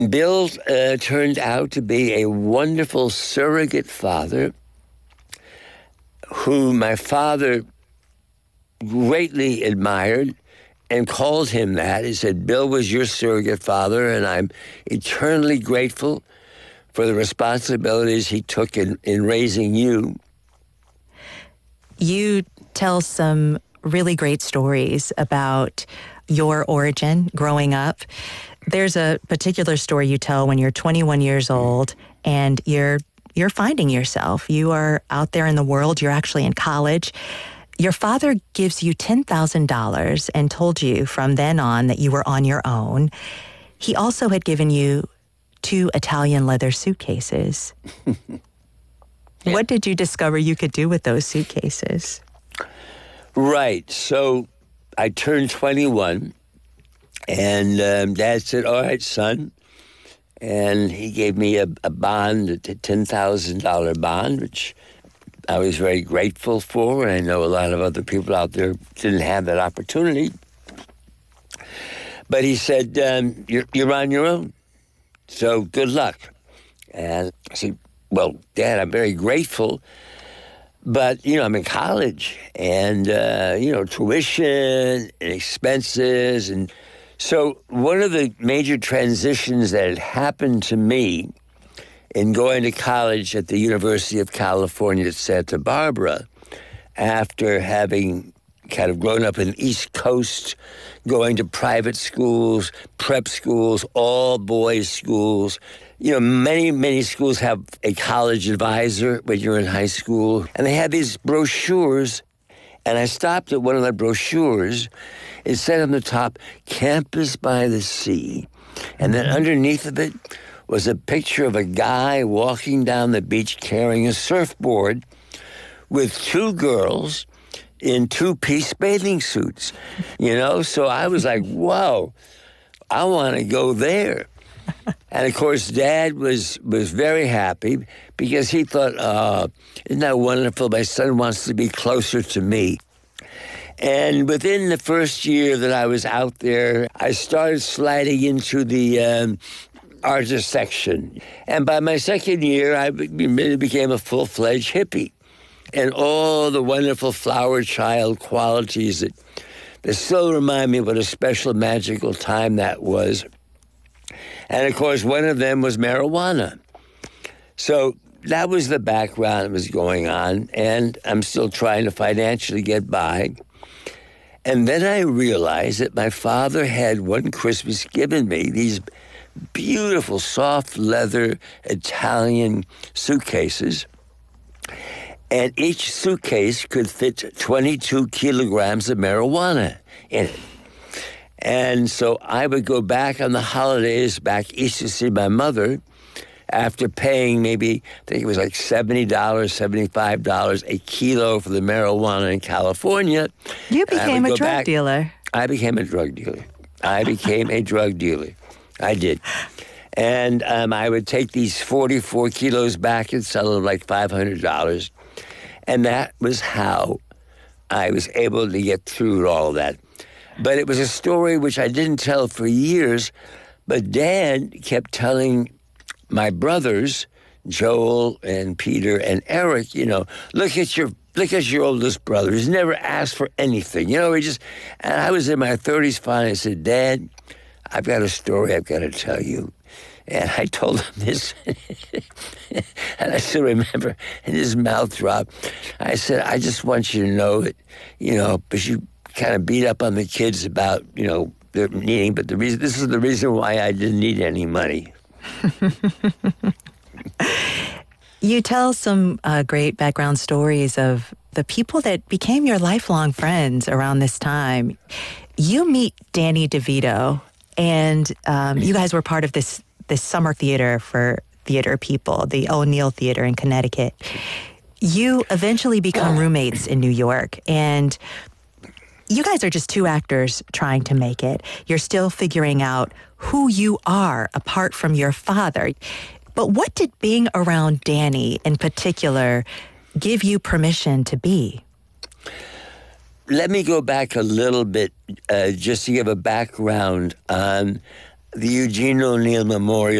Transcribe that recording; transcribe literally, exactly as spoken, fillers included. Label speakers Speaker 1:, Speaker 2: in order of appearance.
Speaker 1: Bill uh, turned out to be a wonderful surrogate father who my father greatly admired and called him that. He said, Bill was your surrogate father, and I'm eternally grateful for the responsibilities he took in, in raising you.
Speaker 2: You tell some really great stories about your origin growing up. There's a particular story you tell when you're twenty-one years old and you're you're finding yourself. You are out there in the world. You're actually in college. Your father gives you ten thousand dollars and told you from then on that you were on your own. He also had given you two Italian leather suitcases. Yeah. What did you discover you could do with those suitcases?
Speaker 1: Right. So I turned twenty-one, and um, Dad said, all right, son. And he gave me a, a bond, a ten thousand dollars bond, which I was very grateful for. And I know a lot of other people out there didn't have that opportunity. But he said, um, you're, you're on your own, so good luck. And I said, well, Dad, I'm very grateful. But, you know, I'm in college, and, uh, you know, tuition and expenses. And so one of the major transitions that had happened to me in going to college at the University of California at Santa Barbara, after having kind of grown up in the East Coast, going to private schools, prep schools, all boys schools. You know, many, many schools have a college advisor when you're in high school, and they have these brochures. And I stopped at one of the brochures. It said on the top, Campus by the Sea. And then underneath of it was a picture of a guy walking down the beach carrying a surfboard with two girls in two-piece bathing suits. You know, so I was like, whoa, I want to go there. And, of course, Dad was, was very happy because he thought, oh, isn't that wonderful? My son wants to be closer to me. And within the first year that I was out there, I started sliding into the um, artist section. And by my second year, I be- became a full-fledged hippie. And all the wonderful flower child qualities that, that still remind me what a special, magical time that was. And, of course, one of them was marijuana. So that was the background that was going on, and I'm still trying to financially get by. And then I realized that my father had one Christmas given me these beautiful soft leather Italian suitcases, and each suitcase could fit twenty-two kilograms of marijuana in it. And so I would go back on the holidays back east to see my mother after paying maybe, I think it was like seventy dollars, seventy-five dollars a kilo for the marijuana in California.
Speaker 2: You became a drug
Speaker 1: back.
Speaker 2: dealer.
Speaker 1: I became a drug dealer. I became a drug dealer. I did. And um, I would take these forty-four kilos back and sell them like five hundred dollars. And that was how I was able to get through all of that. But it was a story which I didn't tell for years, but Dad kept telling my brothers, Joel and Peter and Eric, you know, look at your look at your oldest brother. He's never asked for anything. You know, he just, and I was in my thirties finally. I said, Dad, I've got a story I've got to tell you. And I told him this, and I still remember, and his mouth dropped. I said, I just want you to know that, you know, because you kind of beat up on the kids about, you know, their needing, but the reason, this is the reason why I didn't need any money.
Speaker 2: You tell some uh, great background stories of the people that became your lifelong friends around this time. You meet Danny DeVito, and um, you guys were part of this this summer theater for theater people, the O'Neill Theater in Connecticut. You eventually become roommates in New York, and you guys are just two actors trying to make it. You're still figuring out who you are apart from your father. But what did being around Danny in particular give you permission to be?
Speaker 1: Let me go back a little bit uh, just to give a background on the Eugene O'Neill Memorial